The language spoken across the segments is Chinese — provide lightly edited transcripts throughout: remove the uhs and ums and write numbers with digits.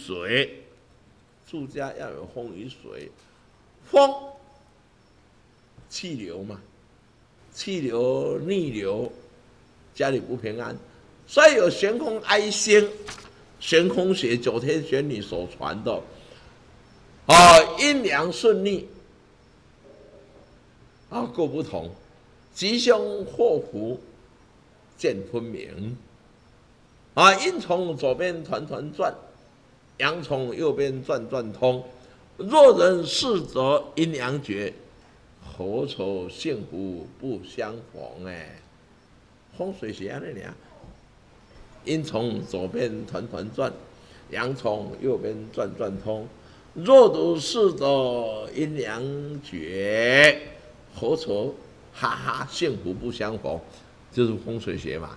水，住家要有风与水。风，气流嘛，气流逆流，家里不平安，所以有悬空哀星，悬空学九天玄女所传的，阴阳顺逆，各不同，吉凶祸福见分明。阴从左边团团转，阳从右边转转通。若人适则阴阳绝，何愁幸福不相逢？风水学那里啊，阴从左边团团转，阳从右边转转通。若如适则阴阳绝，何愁哈哈幸福不相逢？就是风水学嘛。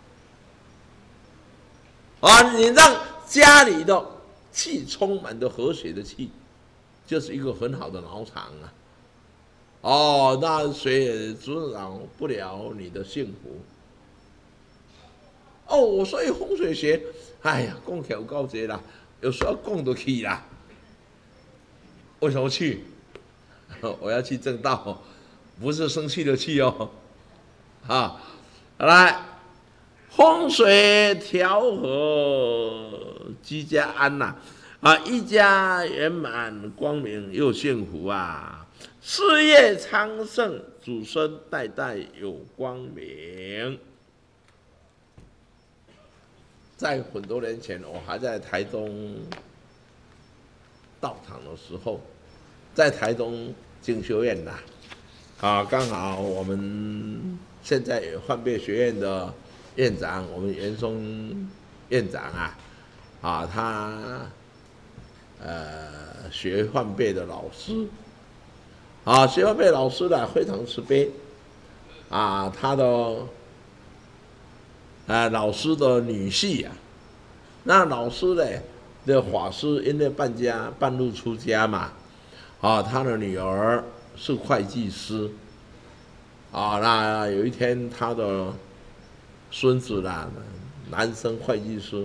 你让家里的气充满的和谐的气，就是一个很好的脑场啊。那谁也阻挡不了你的幸福。所以风水学，哎呀，讲起来有够多啦，有时候讲得去啦。为什么去？我要去正道，不是生气的气哦。来。风水调和，居家安呐，一家圆满光明又幸福啊，事业昌盛，子孙代代有光明。在很多年前，我还在台东道场的时候，在台东经修院刚好我们现在有换备学院的院长，我们袁松院长他学换备的老师学换备老师非常慈悲他的老师的女婿那老师的法师因为半路出家嘛他的女儿是会计师那有一天他的孙子男生会计师，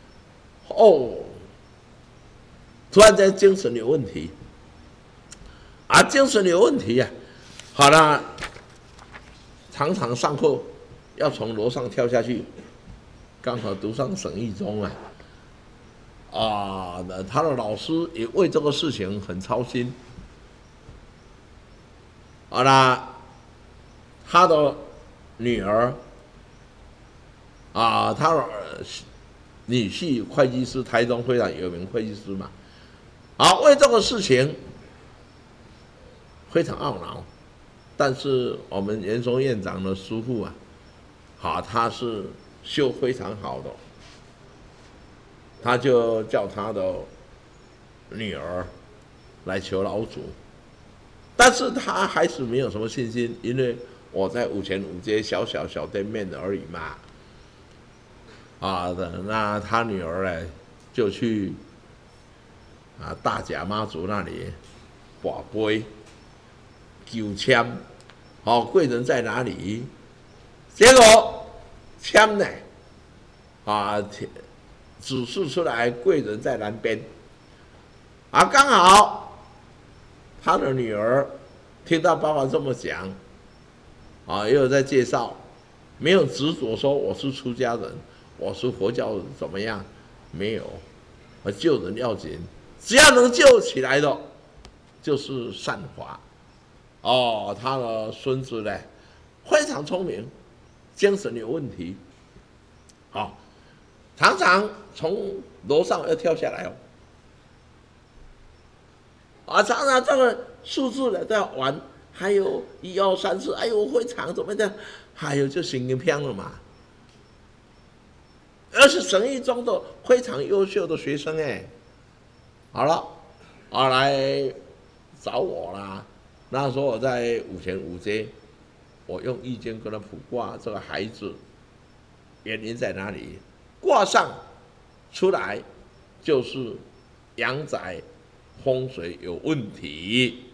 突然间精神有问题，精神有问题好了，常常上课要从楼上跳下去，刚好读上省一中他的老师也为这个事情很操心，好了，他的女儿。他的女婿会计师，台中非常有名会计师嘛，为这个事情非常懊恼，但是我们袁松院长的师父他是修非常好的，他就叫他的女儿来求老祖，但是他还是没有什么信心，因为我在5前5街小店面而已嘛。那他女儿就去大甲妈祖那里跋杯求签，贵人在哪里？结果签指示出来贵人在南边，刚好他的女儿听到爸爸这么讲，也有在介绍，没有执着说我是出家人。我是佛教怎么样？没有，救人要紧，只要能救起来的，就是善法。他的孙子非常聪明，精神有问题，常常从楼上要跳下来常常这个数字都要玩，还有1、2、3、4，哎呦会长怎么的，还有就神经病了嘛。而是省一中的非常优秀的学生好了，来找我啦。那时候我在5前5街，我用易经跟他卜卦，这个孩子原因在哪里？卦上出来就是阳宅风水有问题，